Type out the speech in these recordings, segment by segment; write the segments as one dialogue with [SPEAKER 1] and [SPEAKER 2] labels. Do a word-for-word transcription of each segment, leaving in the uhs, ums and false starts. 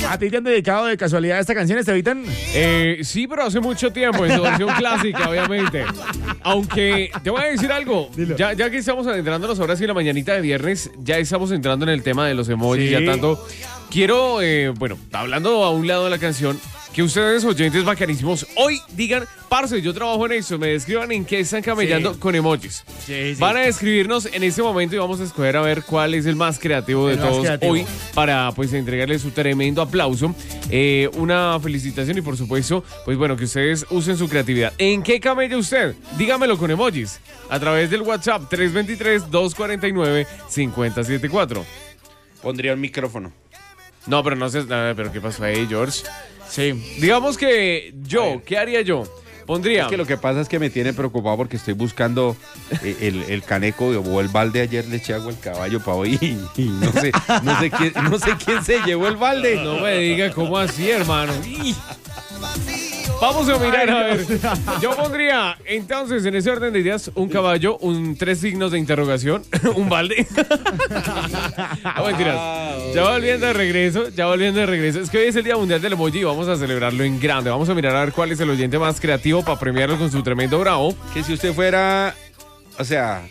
[SPEAKER 1] ¿A ti te han dedicado de casualidad a esta canción, Estevitan?
[SPEAKER 2] Eh, sí, pero hace mucho tiempo, en su versión clásica, obviamente. Aunque, te voy a decir algo, ya, ya que estamos adentrándonos ahora sí en la mañanita de viernes, ya estamos entrando en el tema de los emojis,
[SPEAKER 1] Sí.
[SPEAKER 2] ya tanto. Quiero, eh, bueno, hablando a un lado de la canción, que ustedes, oyentes bacanísimos, hoy digan, parce, yo trabajo en eso, me describan en qué están camellando
[SPEAKER 1] Sí.
[SPEAKER 2] con emojis.
[SPEAKER 1] Sí, sí.
[SPEAKER 2] Van a describirnos en este momento y vamos a escoger a ver cuál es el más creativo de
[SPEAKER 1] El más
[SPEAKER 2] todos
[SPEAKER 1] creativo.
[SPEAKER 2] hoy para pues entregarle su tremendo aplauso, eh, una felicitación y por supuesto, pues bueno, que ustedes usen su creatividad. ¿En qué camella usted? Dígamelo con emojis a través del WhatsApp tres dos tres, dos cuatro nueve, cinco cero siete cuatro.
[SPEAKER 3] Pondría un micrófono.
[SPEAKER 2] No, pero no sé, nada, pero ¿qué pasó ahí, George?
[SPEAKER 1] Sí.
[SPEAKER 2] Digamos que yo, ¿qué haría yo? Pondría...
[SPEAKER 3] Es que lo que pasa es que me tiene preocupado porque estoy buscando eh, el, el caneco o el balde. Ayer le eché agua al caballo para hoy y, y no sé, no sé quién, no sé quién se llevó el balde.
[SPEAKER 2] No me diga cómo así, hermano. ¡Ih! Vamos a mirar, a ver. Yo pondría, entonces, en ese orden de ideas, un caballo, un tres signos de interrogación, un balde. No, mentiras. Ya volviendo de regreso, ya volviendo de regreso. Es que hoy es el Día Mundial del Emoji y vamos a celebrarlo en grande. Vamos a mirar a ver cuál es el oyente más creativo para premiarlo con su tremendo bravo.
[SPEAKER 3] Que si usted fuera, o sea,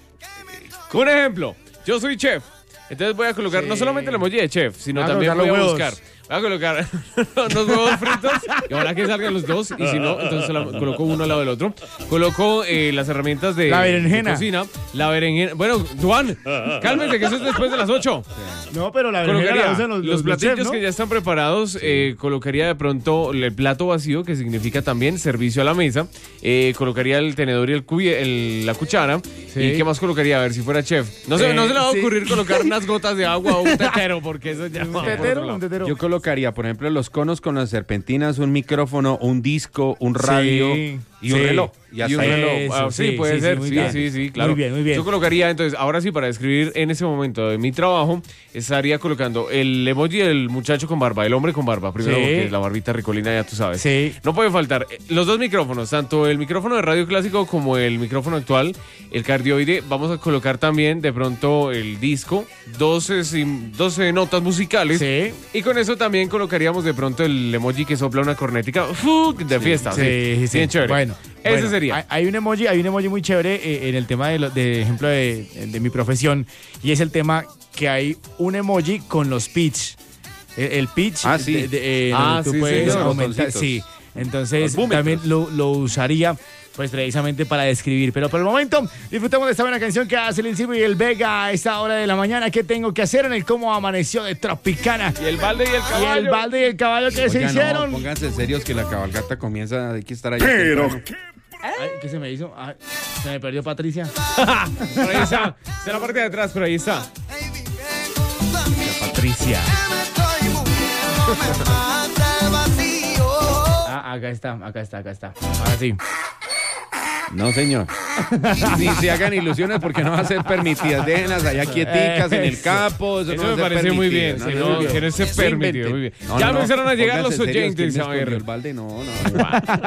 [SPEAKER 2] Un ejemplo, yo soy chef. Entonces voy a colocar
[SPEAKER 1] Sí.
[SPEAKER 2] no solamente el emoji de chef, sino
[SPEAKER 1] Voy a
[SPEAKER 2] también
[SPEAKER 1] colocar
[SPEAKER 2] voy a
[SPEAKER 1] los
[SPEAKER 2] buscar.
[SPEAKER 1] huevos.
[SPEAKER 2] Voy a colocar unos huevos fritos y ahora que salgan los dos. Y si no, entonces la- coloco uno al lado del otro. Coloco eh, las herramientas de,
[SPEAKER 1] La berenjena.
[SPEAKER 2] de cocina. La berenjena. Bueno, Duan, cálmese que eso es después de las ocho.
[SPEAKER 1] No, pero la berenjena
[SPEAKER 2] Colocaría
[SPEAKER 1] la usan los,
[SPEAKER 2] los,
[SPEAKER 1] los
[SPEAKER 2] platillos
[SPEAKER 1] chefs, ¿no?
[SPEAKER 2] que ya están preparados. eh, colocaría de pronto el plato vacío, que significa también servicio a la mesa. Eh, colocaría el tenedor y el, cuy- el- la cuchara.
[SPEAKER 1] Sí.
[SPEAKER 2] ¿Y qué más colocaría? A ver si fuera chef. No se,
[SPEAKER 1] Eh,
[SPEAKER 2] no se le va a
[SPEAKER 1] sí.
[SPEAKER 2] ocurrir colocar unas gotas de agua o un tetero, porque eso ya
[SPEAKER 1] ¿Un
[SPEAKER 2] va por otro
[SPEAKER 1] tetero?
[SPEAKER 2] lado.
[SPEAKER 1] ¿Un tetero?
[SPEAKER 3] yo colocaría, por ejemplo, los conos con las serpentinas, un micrófono, un disco, un radio
[SPEAKER 1] Sí,
[SPEAKER 3] y un
[SPEAKER 1] sí.
[SPEAKER 3] reloj. Y
[SPEAKER 2] Y
[SPEAKER 3] hasta
[SPEAKER 2] un
[SPEAKER 3] ahí.
[SPEAKER 2] reloj.
[SPEAKER 1] Eso,
[SPEAKER 2] Ah, sí,
[SPEAKER 1] sí,
[SPEAKER 2] puede
[SPEAKER 1] sí,
[SPEAKER 2] ser.
[SPEAKER 1] sí, muy
[SPEAKER 2] Sí,
[SPEAKER 1] bien.
[SPEAKER 2] sí, sí, claro.
[SPEAKER 1] Muy bien, muy bien.
[SPEAKER 2] Yo colocaría, entonces, ahora sí, para describir en ese momento de mi trabajo, estaría colocando el emoji del muchacho con barba, el hombre con barba, primero,
[SPEAKER 1] Sí.
[SPEAKER 2] porque es la barbita ricolina, ya tú sabes.
[SPEAKER 1] Sí.
[SPEAKER 2] No puede faltar eh, los dos micrófonos, tanto el micrófono de radio clásico como el micrófono actual, el cardioide. Vamos a colocar también de pronto el disco, doce, sim- doce notas musicales.
[SPEAKER 1] Sí.
[SPEAKER 2] Y con eso también colocaríamos de pronto el emoji que sopla una cornética ¡fu! De fiesta.
[SPEAKER 1] Sí, sí, sí.
[SPEAKER 2] Bien chévere.
[SPEAKER 1] Bueno,
[SPEAKER 2] ese
[SPEAKER 1] bueno,
[SPEAKER 2] sería.
[SPEAKER 1] Hay, hay un emoji, hay un emoji muy chévere eh, en el tema de, lo- de ejemplo de, de mi profesión y es el tema que hay un emoji con los pitch. El, el pitch.
[SPEAKER 3] Ah, sí.
[SPEAKER 1] de- de, eh,
[SPEAKER 2] Ah,
[SPEAKER 1] donde tú
[SPEAKER 2] sí,
[SPEAKER 1] puedes
[SPEAKER 2] señor.
[SPEAKER 1] aumentar.
[SPEAKER 3] Botoncitos.
[SPEAKER 1] Sí. Entonces
[SPEAKER 3] Los búmetros.
[SPEAKER 1] también lo, lo usaría pues precisamente para describir. Pero por el momento disfrutamos de esta buena canción que hace el Incimo y el Vega a esta hora de la mañana. ¿Qué tengo que hacer en el cómo amaneció de Tropicana?
[SPEAKER 2] Y el balde y el
[SPEAKER 1] Y
[SPEAKER 2] caballo.
[SPEAKER 1] el balde y el caballo que se
[SPEAKER 3] Oiga, no,
[SPEAKER 1] hicieron.
[SPEAKER 3] pónganse serios que la cabalgata comienza, hay que estar ahí.
[SPEAKER 4] Pero
[SPEAKER 3] temprano.
[SPEAKER 1] Ay, ¿qué se me hizo? Ay, se me perdió Patricia.
[SPEAKER 2] Por ahí está. Está en la parte de atrás, pero ahí está.
[SPEAKER 1] Patricia. Ah, acá está, acá está, acá está. Ahora sí.
[SPEAKER 3] No, señor. Ni se hagan ilusiones porque no va a ser permitidas. Déjenlas allá quieticas en el
[SPEAKER 1] Eso.
[SPEAKER 3] campo. Eso,
[SPEAKER 2] Eso
[SPEAKER 3] no va
[SPEAKER 2] me
[SPEAKER 3] a ser
[SPEAKER 2] parece muy bien.
[SPEAKER 3] permitido,
[SPEAKER 2] Sí,
[SPEAKER 3] no,
[SPEAKER 2] no,
[SPEAKER 3] no, no.
[SPEAKER 2] que no esté
[SPEAKER 3] No
[SPEAKER 2] permitido.
[SPEAKER 3] inventen.
[SPEAKER 2] Muy bien.
[SPEAKER 3] No,
[SPEAKER 2] Ya
[SPEAKER 3] no, no.
[SPEAKER 2] empezaron a llegar
[SPEAKER 3] Pónganse
[SPEAKER 2] los
[SPEAKER 3] serios,
[SPEAKER 2] oyentes,
[SPEAKER 3] ¿quién me
[SPEAKER 2] a ver.
[SPEAKER 3] escondió el balde? No, no.